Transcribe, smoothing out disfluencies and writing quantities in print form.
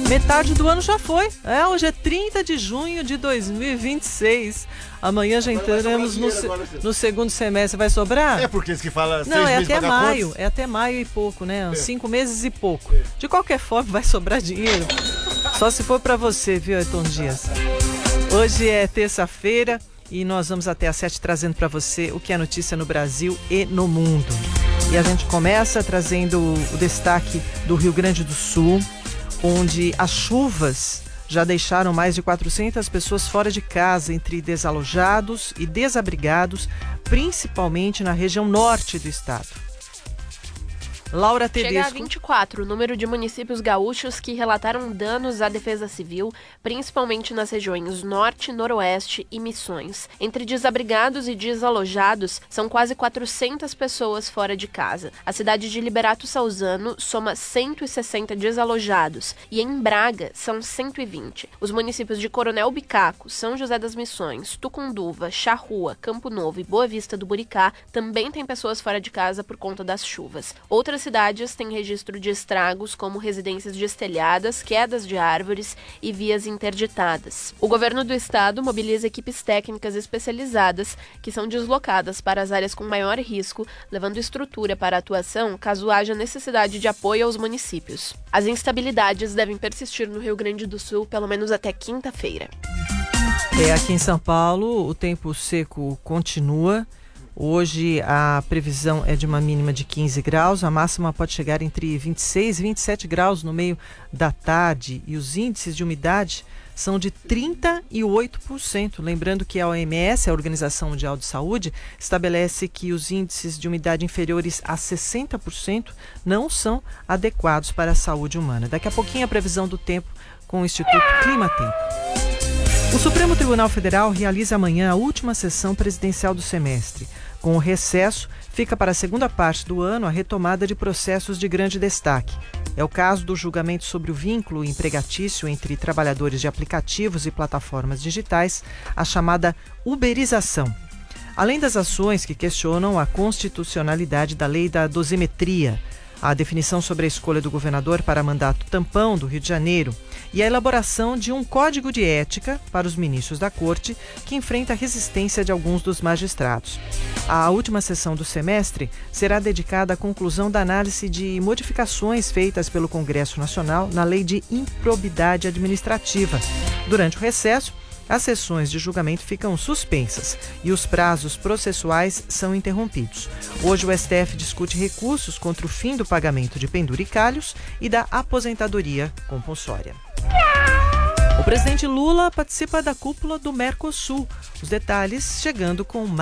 Metade do ano já foi. Hoje é 30 de junho de 2026. Amanhã já entramos no segundo semestre. Vai sobrar? É porque que fala não, 6 meses até maio. contas. É até maio e pouco, né? 5 meses e pouco. De qualquer forma, vai sobrar dinheiro. Só se for pra você, viu, Ayrton Dias? Hoje é terça-feira e nós vamos até às 7 trazendo pra você o que é notícia no Brasil e no mundo. E a gente começa trazendo o destaque do Rio Grande do Sul, onde as chuvas já deixaram mais de 400 pessoas fora de casa, entre desalojados e desabrigados, principalmente na região norte do estado. Laura Tedesco. Chega a 24 o número de municípios gaúchos que relataram danos à defesa civil, principalmente nas regiões Norte, Noroeste e Missões. Entre desabrigados e desalojados, são quase 400 pessoas fora de casa. A cidade de Liberato Salzano soma 160 desalojados e em Braga são 120. Os municípios de Coronel Bicaco, São José das Missões, Tucunduva, Charrua, Campo Novo e Boa Vista do Buricá também têm pessoas fora de casa por conta das chuvas. Outras cidades têm registro de estragos, como residências destelhadas, quedas de árvores e vias interditadas. O governo do estado mobiliza equipes técnicas especializadas que são deslocadas para as áreas com maior risco, levando estrutura para a atuação caso haja necessidade de apoio aos municípios. As instabilidades devem persistir no Rio Grande do Sul pelo menos até quinta-feira. Aqui em São Paulo, o tempo seco continua. Hoje a previsão é de uma mínima de 15 graus, a máxima pode chegar entre 26 e 27 graus no meio da tarde e os índices de umidade são de 38%. Lembrando que a OMS, a Organização Mundial de Saúde, estabelece que os índices de umidade inferiores a 60% não são adequados para a saúde humana. Daqui a pouquinho a previsão do tempo com o Instituto Climatempo. O Supremo Tribunal Federal realiza amanhã a última sessão presidencial do semestre. Com o recesso, fica para a segunda parte do ano a retomada de processos de grande destaque. É o caso do julgamento sobre o vínculo empregatício entre trabalhadores de aplicativos e plataformas digitais, a chamada uberização. Além das ações que questionam a constitucionalidade da lei da dosimetria, a definição sobre a escolha do governador para mandato tampão do Rio de Janeiro e a elaboração de um código de ética para os ministros da Corte, que enfrenta a resistência de alguns dos magistrados. A última sessão do semestre será dedicada à conclusão da análise de modificações feitas pelo Congresso Nacional na Lei de Improbidade Administrativa. Durante o recesso, as sessões de julgamento ficam suspensas e os prazos processuais são interrompidos. Hoje o STF discute recursos contra o fim do pagamento de penduricalhos e da aposentadoria compulsória. O presidente Lula participa da cúpula do Mercosul. Os detalhes chegando com